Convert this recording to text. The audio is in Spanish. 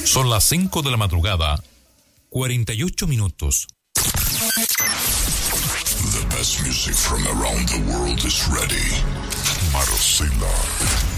Son las 5 de la madrugada, 48 minutos. The best music from around the world is ready. Marcela.